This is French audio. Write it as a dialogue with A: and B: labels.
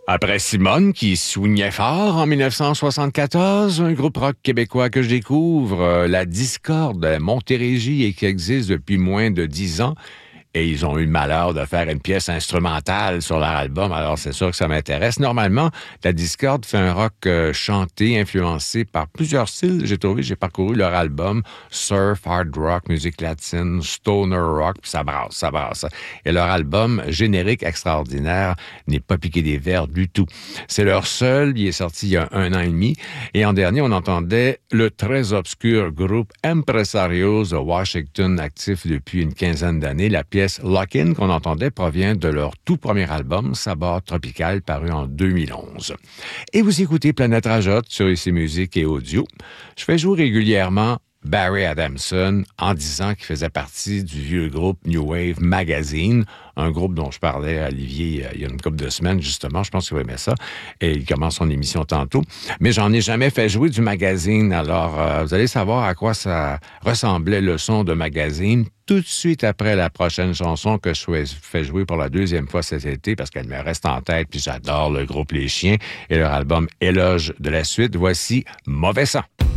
A: Après Simone, qui soignait fort en 1974, un groupe rock québécois que je découvre, la Discorde de Montérégie et qui existe depuis moins de 10 ans. Et ils ont eu le malheur de faire une pièce instrumentale sur leur album, alors c'est sûr que ça m'intéresse. Normalement, la Discorde fait un rock chanté, influencé par plusieurs styles. J'ai parcouru leur album, surf, hard rock, musique latine, stoner rock, puis ça brasse. Et leur album, générique extraordinaire, n'est pas piqué des verres du tout. C'est leur seul, il est sorti il y a 1 an et demi. Et en dernier, on entendait le très obscur groupe Empresarios de Washington, actif depuis une quinzaine d'années. La pièce Lock-In qu'on entendait provient de leur tout premier album, Sabbat Tropical, paru en 2011. Et vous écoutez Planète Rajotte sur ICI Musique et Audio. Je fais jouer régulièrement Barry Adamson en disant qu'il faisait partie du vieux groupe New Wave Magazine, un groupe dont je parlais à Olivier il y a une couple de semaines, justement. Je pense qu'il va aimer ça. Et il commence son émission tantôt. Mais j'en ai jamais fait jouer du magazine. Alors, vous allez savoir à quoi ça ressemblait le son de magazine tout de suite après la prochaine chanson que je fais jouer pour la 2e fois cet été parce qu'elle me reste en tête. Puis j'adore le groupe Les Chiens et leur album Éloge de la suite. Voici Mauvais sang.